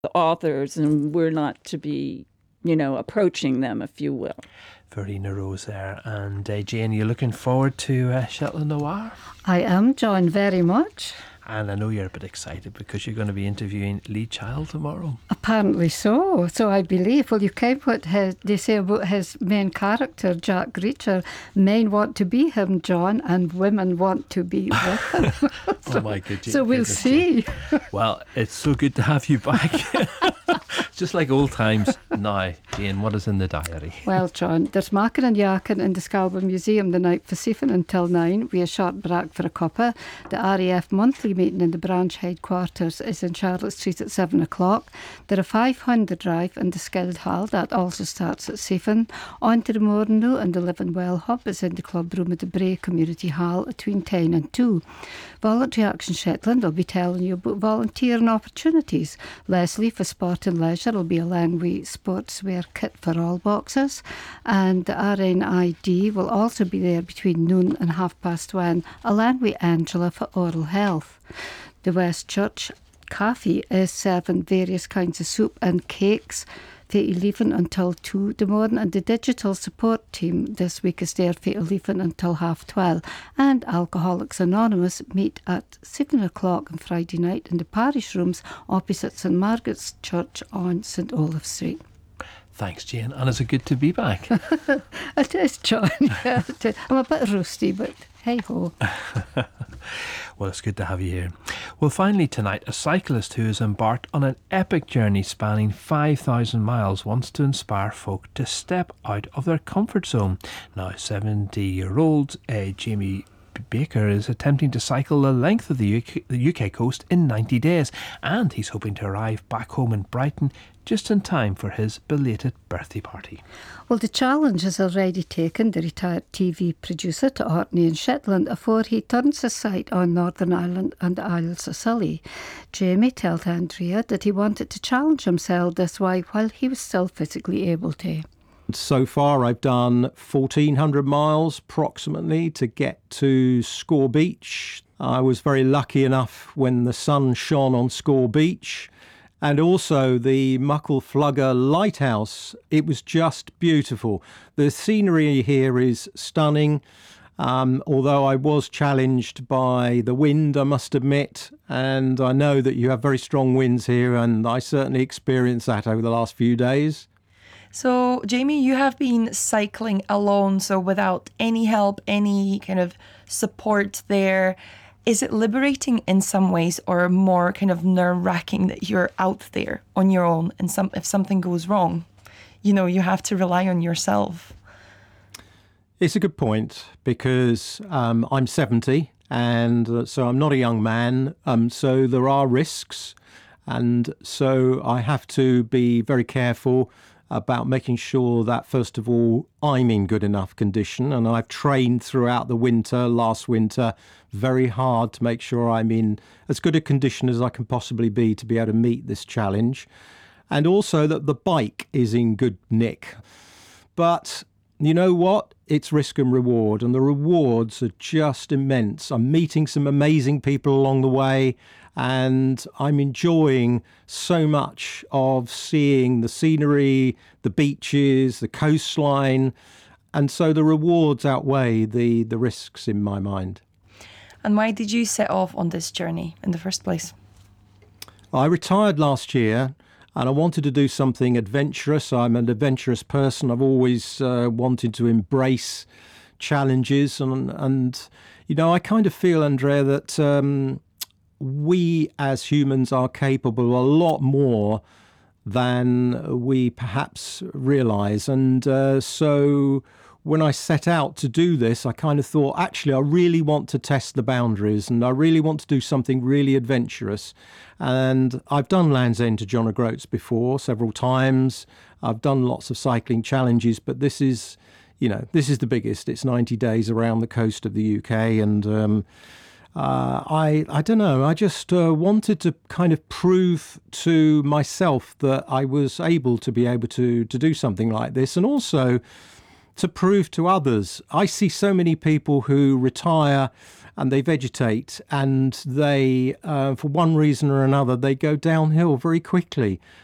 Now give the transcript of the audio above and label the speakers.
Speaker 1: the authors, and we're not to be, approaching them, if you will.
Speaker 2: Verena Rose there. And Jane, you looking forward to Shetland Noir?
Speaker 3: I am, John, very much.
Speaker 2: And I know you're a bit excited because you're going to be interviewing Lee Child tomorrow.
Speaker 3: Apparently so. So I believe, well, you count what they say about his main character, Jack Reacher. Men want to be him, John, and women want to be with him.
Speaker 2: Oh my goodness.
Speaker 3: So we'll see.
Speaker 2: Well, it's so good to have you back. Just like old times. Now, Jane, what is in the diary?
Speaker 3: Well, John, there's Mackin and Yakin in the Scalba Museum the night for 7 until 9. We a short break for a cuppa. The RAF monthly meeting in the branch headquarters is in Charlotte Street at 7 o'clock. There are 500 drive in the Skilled Hall. That also starts at 7. On to the Mornlow and the Live and Well Hub is in the club room at the Bray Community Hall between 10 and 2. Voluntary Action Shetland will be telling you about volunteering opportunities. Leslie for Sport and Leisure will be a Langway sportswear kit for all boxers, and the RNID will also be there between noon and 1:30. A Langway Angela for oral health. The West Church Cafe is serving various kinds of soup and cakes for 11 until 2 the morning, and the digital support team this week is there for 11 until 12:30. And Alcoholics Anonymous meet at 7 o'clock on Friday night in the parish rooms opposite St Margaret's Church on St Olaf Street.
Speaker 2: Thanks, Jane. And is it good to be back?
Speaker 3: It is, John. Yeah, I'm a bit rusty, but hey ho.
Speaker 2: Well, it's good to have you here. Well, finally tonight, a cyclist who has embarked on an epic journey spanning 5,000 miles wants to inspire folk to step out of their comfort zone. Now, 70-year-old Jamie Baker is attempting to cycle the length of the UK coast in 90 days, and he's hoping to arrive back home in Brighton just in time for his belated birthday party.
Speaker 3: Well, the challenge has already taken the retired TV producer to Orkney in Shetland afore he turns his sight on Northern Ireland and the Isles of Scilly. Jamie told Andrea that he wanted to challenge himself this way while he was still physically able to.
Speaker 4: So far, I've done 1,400 miles approximately to get to Score Beach. I was very lucky enough when the sun shone on Score Beach. And also the Muckleflugger Lighthouse. It was just beautiful. The scenery here is stunning. Although I was challenged by the wind, I must admit. And I know that you have very strong winds here, and I certainly experienced that over the last few days.
Speaker 5: So, Jamie, you have been cycling alone, so without any help, any kind of support there. Is it liberating in some ways, or more kind of nerve-wracking that you're out there on your own and if something goes wrong, you have to rely on yourself?
Speaker 4: It's a good point because I'm 70 and so I'm not a young man. So there are risks. And so I have to be very careful about making sure that, first of all, I'm in good enough condition. And I've trained throughout the last winter, very hard to make sure I'm in as good a condition as I can possibly be to able to meet this challenge. And also that the bike is in good nick. But you know what? It's risk and reward, and the rewards are just immense. I'm meeting some amazing people along the way, and I'm enjoying so much of seeing the scenery, the beaches, the coastline, and so the rewards outweigh the risks in my mind.
Speaker 5: And why did you set off on this journey in the first place?
Speaker 4: I retired last year, and I wanted to do something adventurous. I'm an adventurous person. I've always wanted to embrace challenges. And I kind of feel, Andrea, that we as humans are capable a lot more than we perhaps realise. And so when I set out to do this, I kind of thought, actually, I really want to test the boundaries and I really want to do something really adventurous. And I've done Land's End to John O'Groats before several times. I've done lots of cycling challenges, but this is the biggest. It's 90 days around the coast of the UK. And I don't know. I just wanted to kind of prove to myself that I was able to do something like this. And also, to prove to others. I see so many people who retire and they vegetate, and they, for one reason or another, they go downhill very quickly.